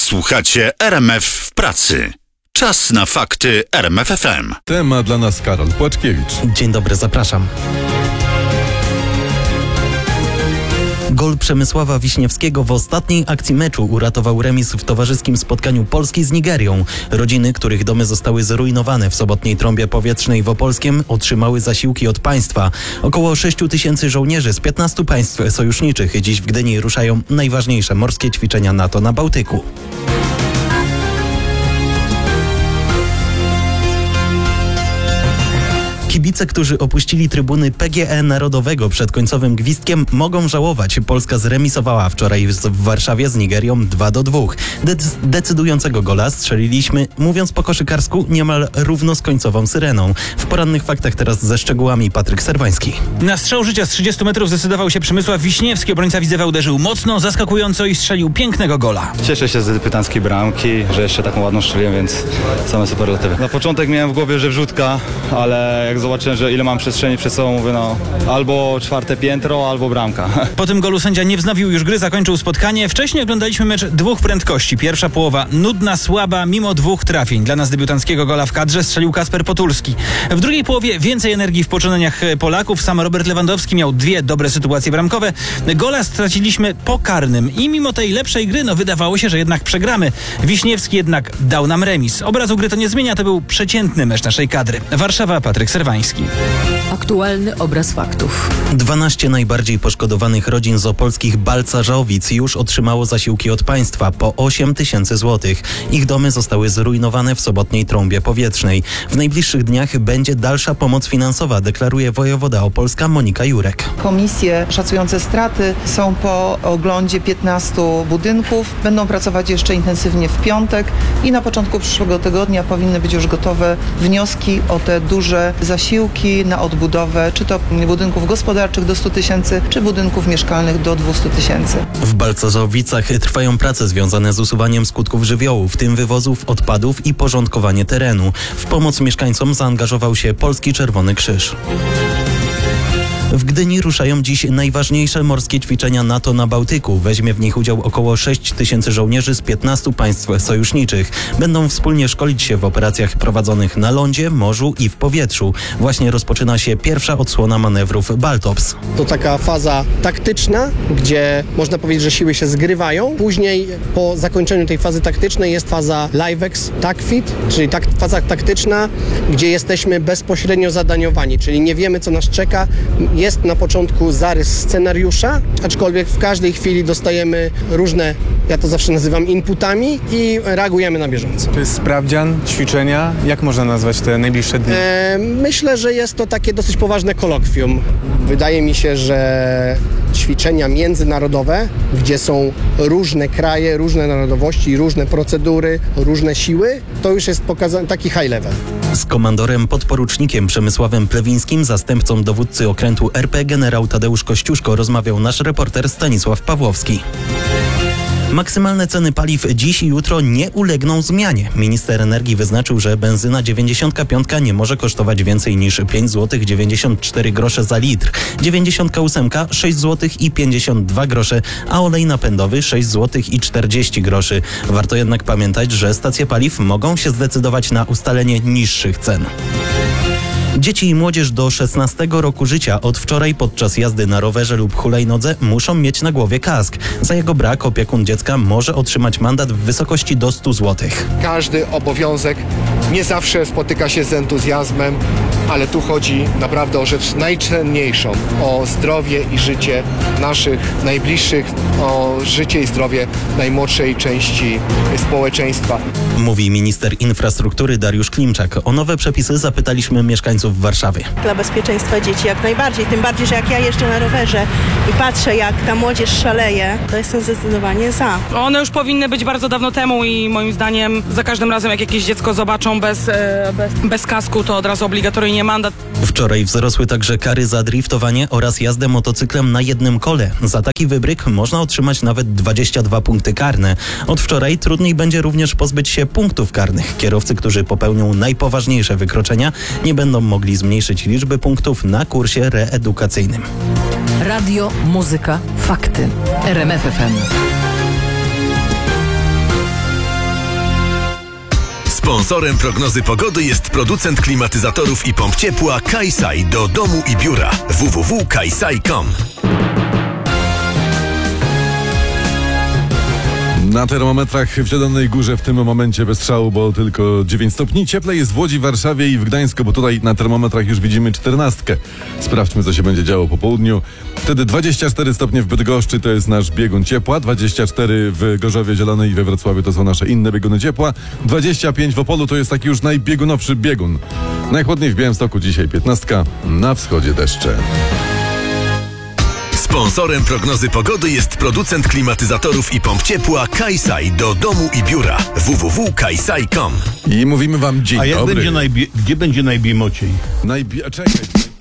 Słuchacie RMF w pracy. Czas na fakty RMF FM. Temat dla nas Karol Płaczkiewicz. Dzień dobry, zapraszam. Gol Przemysława Wiśniewskiego w ostatniej akcji meczu uratował remis w towarzyskim spotkaniu Polski z Nigerią. Rodziny, których domy zostały zrujnowane w sobotniej trąbie powietrznej w Opolskiem, otrzymały zasiłki od państwa. Około 6 000 żołnierzy z 15 państw sojuszniczych dziś w Gdyni ruszają najważniejsze morskie ćwiczenia NATO na Bałtyku. Kibice, którzy opuścili trybuny PGE Narodowego przed końcowym gwizdkiem, mogą żałować. Polska zremisowała wczoraj w Warszawie z Nigerią 2-2. Decydującego gola strzeliliśmy, mówiąc po koszykarsku, niemal równo z końcową syreną. W porannych faktach teraz ze szczegółami Patryk Serwański. Na strzał życia z 30 metrów zdecydował się Przemysław Wiśniewski. Obrońca Widzewa uderzył mocno, zaskakująco i strzelił pięknego gola. Cieszę się z debiutanckiej bramki, że jeszcze taką ładną strzeliłem, więc same superlatywy. Na początek miałem w głowie, że wrzutka, ale jak zobaczyłem, że ile mam przestrzeni przed sobą, mówię albo 4. piętro, albo bramka. Po tym golu sędzia nie wznowił już gry, zakończył spotkanie. Wcześniej oglądaliśmy mecz dwóch prędkości. Pierwsza połowa nudna, słaba, mimo 2 trafień. Dla nas debiutanckiego gola w kadrze strzelił Kasper Potulski. W drugiej połowie więcej energii w poczynaniach Polaków. Sam Robert Lewandowski miał 2 dobre sytuacje bramkowe. Gola straciliśmy po karnym i mimo tej lepszej gry, wydawało się, że jednak przegramy. Wiśniewski jednak dał nam remis. Obrazu gry to nie zmienia, to był przeciętny mecz naszej kadry. Warszawa, Patryk Serwański. Aktualny obraz faktów. 12 najbardziej poszkodowanych rodzin z opolskich Balcarzowic już otrzymało zasiłki od państwa po 8 000 złotych. Ich domy zostały zrujnowane w sobotniej trąbie powietrznej. W najbliższych dniach będzie dalsza pomoc finansowa, deklaruje wojewoda opolska Monika Jurek. Komisje szacujące straty są po oglądzie 15 budynków. Będą pracować jeszcze intensywnie w piątek i na początku przyszłego tygodnia powinny być już gotowe wnioski o te duże zasiłki na odbudowę, czy to budynków gospodarczych do 100 000, czy budynków mieszkalnych do 200 000. W Balcarzowicach trwają prace związane z usuwaniem skutków żywiołu, w tym wywozów odpadów i porządkowanie terenu. W pomoc mieszkańcom zaangażował się Polski Czerwony Krzyż. W Gdyni ruszają dziś najważniejsze morskie ćwiczenia NATO na Bałtyku. Weźmie w nich udział około 6 000 żołnierzy z 15 państw sojuszniczych. Będą wspólnie szkolić się w operacjach prowadzonych na lądzie, morzu i w powietrzu. Właśnie rozpoczyna się pierwsza odsłona manewrów Baltops. To taka faza taktyczna, gdzie można powiedzieć, że siły się zgrywają. Później po zakończeniu tej fazy taktycznej jest faza LiveX TACFIT, czyli faza taktyczna, gdzie jesteśmy bezpośrednio zadaniowani, czyli nie wiemy, co nas czeka. Jest na początku zarys scenariusza, aczkolwiek w każdej chwili dostajemy różne, ja to zawsze nazywam inputami i reagujemy na bieżąco. To jest sprawdzian, ćwiczenia. Jak można nazwać te najbliższe dni? Myślę, że jest to takie dosyć poważne kolokwium. Wydaje mi się, że ćwiczenia międzynarodowe, gdzie są różne kraje, różne narodowości, różne procedury, różne siły, to już jest pokazany taki high level. Z komandorem podporucznikiem Przemysławem Plewińskim, zastępcą dowódcy okrętu RP generał Tadeusz Kościuszko rozmawiał nasz reporter Stanisław Pawłowski. Maksymalne ceny paliw dziś i jutro nie ulegną zmianie. Minister energii wyznaczył, że benzyna 95 nie może kosztować więcej niż 5 zł 94 grosze za litr, 98 6 zł i 52 grosze, a olej napędowy 6 zł i 40 groszy. Warto jednak pamiętać, że stacje paliw mogą się zdecydować na ustalenie niższych cen. Dzieci i młodzież do 16 roku życia od wczoraj podczas jazdy na rowerze lub hulajnodze muszą mieć na głowie kask. Za jego brak opiekun dziecka może otrzymać mandat w wysokości do 100 zł. Każdy obowiązek nie zawsze spotyka się z entuzjazmem, ale tu chodzi naprawdę o rzecz najcenniejszą, o zdrowie i życie naszych najbliższych, o życie i zdrowie najmłodszej części społeczeństwa. Mówi minister infrastruktury Dariusz Klimczak. O nowe przepisy zapytaliśmy mieszkańców Warszawy. Dla bezpieczeństwa dzieci jak najbardziej, tym bardziej, że jak ja jeżdżę na rowerze i patrzę, jak ta młodzież szaleje, to jestem zdecydowanie za. One już powinny być bardzo dawno temu i moim zdaniem za każdym razem, jak jakieś dziecko zobaczą bez kasku, to od razu obligatoryjnie mandat. Wczoraj wzrosły także kary za driftowanie oraz jazdę motocyklem na jednym kole. Za taki wybryk można otrzymać nawet 22 punkty karne. Od wczoraj trudniej będzie również pozbyć się punktów karnych. Kierowcy, którzy popełnią najpoważniejsze wykroczenia, nie będą mogli zmniejszyć liczby punktów na kursie reedukacyjnym. Radio, muzyka, fakty. RMF FM. Sponsorem prognozy pogody jest producent klimatyzatorów i pomp ciepła Kaisai do domu i biura. www.kaisai.com. Na termometrach w Zielonej Górze w tym momencie bez strzału, bo tylko 9 stopni. Cieplej jest w Łodzi, Warszawie i w Gdańsku, bo tutaj na termometrach już widzimy 14. Sprawdźmy, co się będzie działo po południu. Wtedy 24 stopnie w Bydgoszczy to jest nasz biegun ciepła, 24 w Gorzowie Zielonej i we Wrocławiu to są nasze inne bieguny ciepła, 25 w Opolu to jest taki już najbiegunowszy biegun. Najchłodniej w Białymstoku dzisiaj 15, na wschodzie deszcze. Sponsorem prognozy pogody jest producent klimatyzatorów i pomp ciepła Kaisai do domu i biura. www.kaisai.com. I mówimy wam dzień dobry. Gdzie będzie najbiemociej? Czekaj.